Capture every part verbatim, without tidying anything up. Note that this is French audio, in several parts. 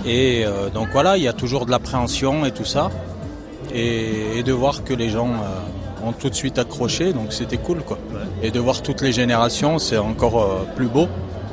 Et euh, donc voilà, il y a toujours de l'appréhension et tout ça. Et, et de voir que les gens euh, ont tout de suite accroché, donc c'était cool quoi. Et de voir toutes les générations, c'est encore euh, plus beau.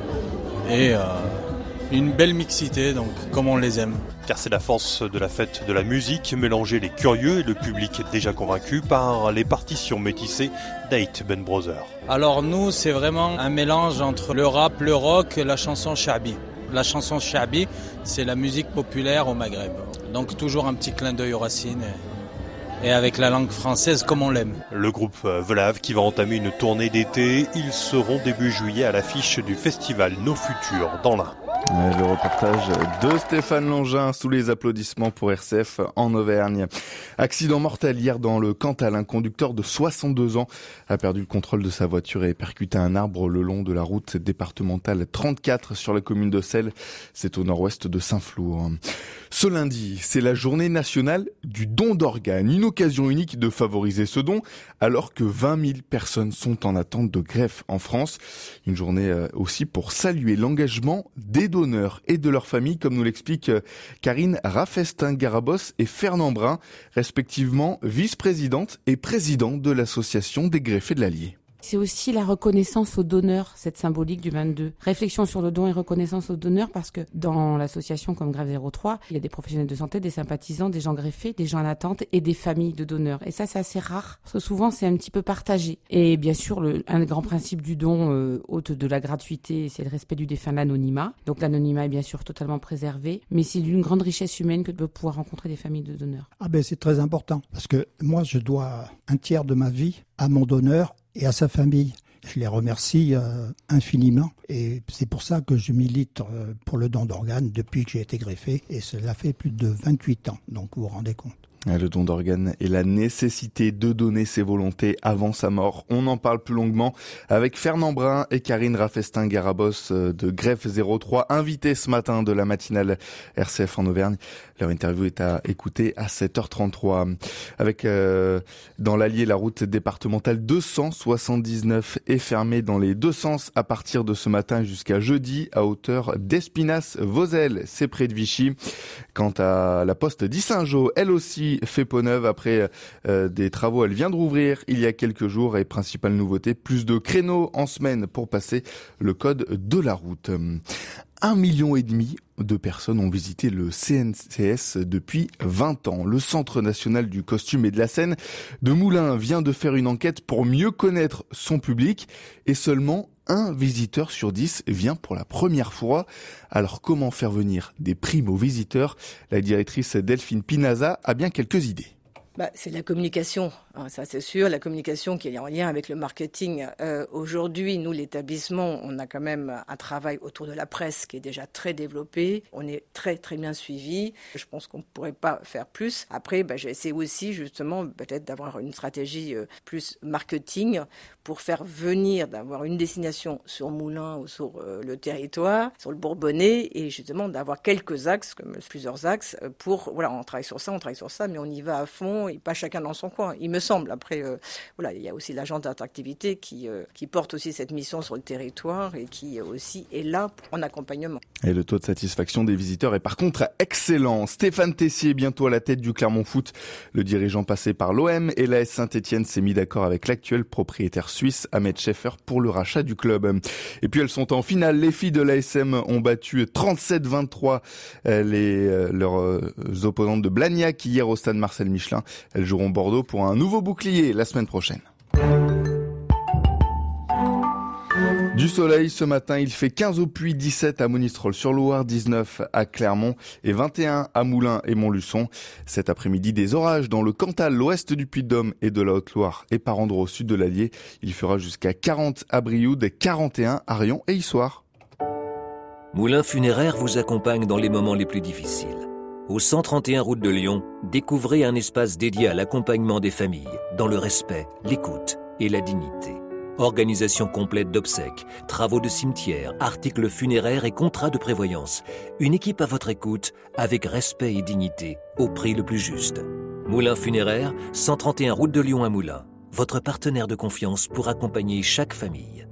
Et euh, une belle mixité, donc comme on les aime. Car c'est la force de la fête de la musique, mélanger les curieux et le public déjà convaincu par les partitions métissées d'Eight Band Brothers. Alors nous, c'est vraiment un mélange entre le rap, le rock et la chanson shabi. La chanson shabi, c'est la musique populaire au Maghreb. Donc toujours un petit clin d'œil aux racines et, et avec la langue française comme on l'aime. Le groupe Vlav qui va entamer une tournée d'été, ils seront début juillet à l'affiche du festival Nos Futurs dans l'Ain. Le reportage de Stéphane Langin sous les applaudissements pour R C F en Auvergne. Accident mortel hier dans le Cantal. Un conducteur de soixante-deux ans a perdu le contrôle de sa voiture et percuté un arbre le long de la route départementale trente-quatre sur la commune de Selles. C'est au nord-ouest de Saint-Flour. Ce lundi, c'est la journée nationale du don d'organes. Une occasion unique de favoriser ce don alors que vingt mille personnes sont en attente de greffe en France. Une journée aussi pour saluer l'engagement des donneurs et de leurs familles, comme nous l'expliquent Karine Raffestin-Garabos et Fernand Brun, respectivement vice-présidente et président de l'association des greffés de l'Allier. C'est aussi la reconnaissance aux donneurs, cette symbolique du vingt-deux. Réflexion sur le don et reconnaissance aux donneurs parce que dans l'association comme Greffe zéro trois, il y a des professionnels de santé, des sympathisants, des gens greffés, des gens en attente et des familles de donneurs. Et ça, c'est assez rare parce que souvent, c'est un petit peu partagé. Et bien sûr, le, un des grands principes du don, euh, haute de la gratuité, c'est le respect du défunt, l'anonymat. Donc l'anonymat est bien sûr totalement préservé, mais c'est d'une grande richesse humaine que de pouvoir rencontrer des familles de donneurs. Ah ben c'est très important parce que moi, je dois un tiers de ma vie à mon donneur et à sa famille. Je les remercie euh, infiniment et c'est pour ça que je milite euh, pour le don d'organes depuis que j'ai été greffé et cela fait plus de vingt-huit ans, donc vous vous rendez compte. Le don d'organes et la nécessité de donner ses volontés avant sa mort. On en parle plus longuement avec Fernand Brun et Karine Raffestin-Garabos de Greffe zéro trois, invités ce matin de la matinale R C F en Auvergne. Leur interview est à écouter à sept heures trente-trois. Avec euh, dans l'Allier, la route départementale deux cent soixante-dix-neuf est fermée dans les deux sens à partir de ce matin jusqu'à jeudi à hauteur d'Espinasse-Vozelle. C'est près de Vichy. Quant à la poste d'Issingeau, elle aussi fait peau neuve après euh, des travaux. Elle vient de rouvrir il y a quelques jours et principale nouveauté, plus de créneaux en semaine pour passer le code de la route. Un million et demi de personnes ont visité le C N C S depuis vingt ans. Le Centre national du costume et de la scène de Moulins vient de faire une enquête pour mieux connaître son public et seulement un visiteur sur dix vient pour la première fois. Alors comment faire venir des primo-visiteurs ? La directrice Delphine Pinaza a bien quelques idées. Bah, c'est la communication, hein, ça c'est sûr, la communication qui est en lien avec le marketing. Euh, aujourd'hui, nous, l'établissement, on a quand même un travail autour de la presse qui est déjà très développé. On est très très bien suivi. Je pense qu'on ne pourrait pas faire plus. Après, bah, j'ai essayé aussi justement peut-être d'avoir une stratégie euh, plus marketing pour faire venir, d'avoir une destination sur Moulins ou sur euh, le territoire, sur le Bourbonnais, et justement d'avoir quelques axes, comme plusieurs axes, pour, voilà, on travaille sur ça, on travaille sur ça, mais on y va à fond, et pas chacun dans son coin, il me semble. Après, euh, voilà, il y a aussi l'agence d'attractivité qui, euh, qui porte aussi cette mission sur le territoire et qui euh, aussi est là en accompagnement. Et le taux de satisfaction des visiteurs est par contre excellent. Stéphane Tessier est bientôt à la tête du Clermont Foot. Le dirigeant passé par l'O M et l'A S Saint-Etienne s'est mis d'accord avec l'actuel propriétaire suisse Ahmed Scheffer pour le rachat du club. Et puis elles sont en finale. Les filles de l'A S M ont battu trente-sept vingt-trois les, leurs opponentes de Blagnac hier au stade Marcel Michelin. Elles joueront Bordeaux pour un nouveau bouclier la semaine prochaine. Du soleil ce matin, il fait quinze au Puy, dix-sept à Monistrol-sur-Loire, dix-neuf à Clermont et vingt et un à Moulins et Montluçon. Cet après-midi, des orages dans le Cantal, l'ouest du Puy-de-Dôme et de la Haute-Loire et par endroits au sud de l'Allier. Il fera jusqu'à quarante à Brioude, quarante et un à Rion et Issoire. Moulins Funéraires vous accompagne dans les moments les plus difficiles. Au cent trente et un route de Lyon, découvrez un espace dédié à l'accompagnement des familles, dans le respect, l'écoute et la dignité. Organisation complète d'obsèques, travaux de cimetière, articles funéraires et contrats de prévoyance. Une équipe à votre écoute, avec respect et dignité, au prix le plus juste. Moulins Funéraires, cent trente et un route de Lyon à Moulins. Votre partenaire de confiance pour accompagner chaque famille.